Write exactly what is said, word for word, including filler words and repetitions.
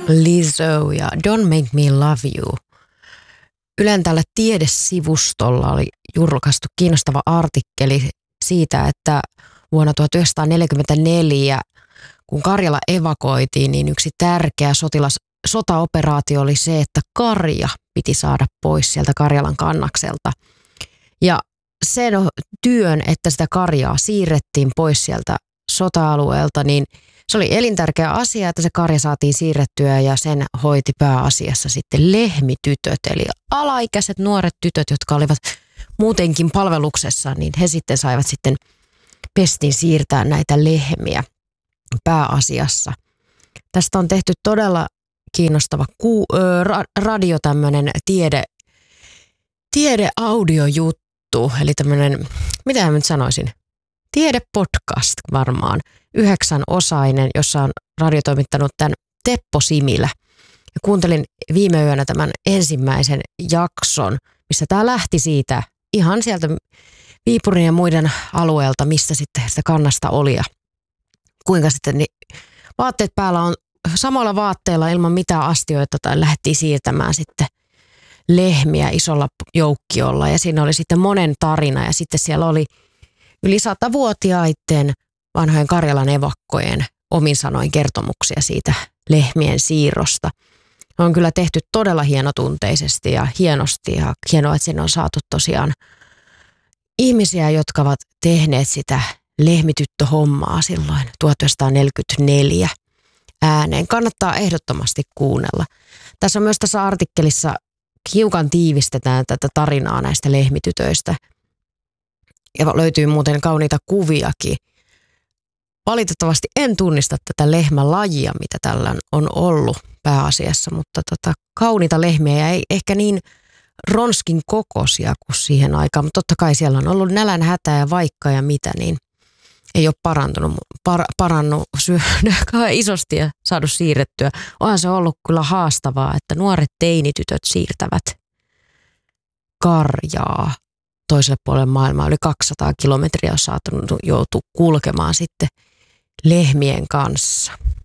Lizzo ja Don't Make Me Love You. Ylen tällä tiedesivustolla oli julkaistu kiinnostava artikkeli siitä, että vuonna tuhatyhdeksänsataaneljäkymmentäneljä, kun Karjala evakoitiin, niin yksi tärkeä sotilas, sotaoperaatio oli se, että karja piti saada pois sieltä Karjalan kannakselta. Ja sen työn, että sitä karjaa siirrettiin pois sieltä sota-alueelta, niin se oli elintärkeä asia, että se karja saatiin siirrettyä ja sen hoiti pääasiassa sitten lehmitytöt, eli alaikäiset nuoret tytöt, jotka olivat muutenkin palveluksessa, niin he sitten saivat sitten pestiin siirtää näitä lehmiä pääasiassa. Tästä on tehty todella kiinnostava ku, ö, ra, radio, tämmöinen tiede, tiedeaudiojuttu, eli tämmöinen, mitä mä nyt sanoisin, tiedepodcast varmaan, yhdeksän-osainen, jossa on radiotoimittanut tämän Teppo Similä. Ja kuuntelin viime yönä tämän ensimmäisen jakson, missä tämä lähti siitä ihan sieltä Viipurin ja muiden alueelta, missä sitten sitä kannasta oli. Ja kuinka sitten niin vaatteet päällä on samalla vaatteella ilman mitään astioita tai lähdettiin siirtämään sitten lehmiä isolla joukkiolla. Ja siinä oli sitten monen tarina ja sitten siellä oli yli satavuotiaiden vanhojen Karjalan evakkojen omin sanoin kertomuksia siitä lehmien siirrosta. On kyllä tehty todella hienotunteisesti ja hienosti ja hienoa, että sinne on saatu tosiaan ihmisiä, jotka ovat tehneet sitä lehmityttöhommaa silloin tuhatyhdeksänsataaneljäkymmentäneljä ääneen. Kannattaa ehdottomasti kuunnella. Tässä on myös tässä artikkelissa hiukan tiivistetään tätä tarinaa näistä lehmitytöistä. Ja löytyy muuten kauniita kuviakin. Valitettavasti en tunnista tätä lehmälajia, mitä tällä on ollut pääasiassa, mutta tota, kauniita lehmiä ja ei ehkä niin ronskin kokoisia kuin siihen aikaan. Mutta totta kai siellä on ollut nälän hätää ja vaikka ja mitä, niin ei ole parantunut, par, parannut syödä isosti ja saanut siirrettyä. Onhan se ollut kyllä haastavaa, että nuoret teinitytöt siirtävät karjaa toiselle puolelle maailmaa. Yli kaksisataa kilometriä on saattanut joutua kulkemaan sitten lehmien kanssa.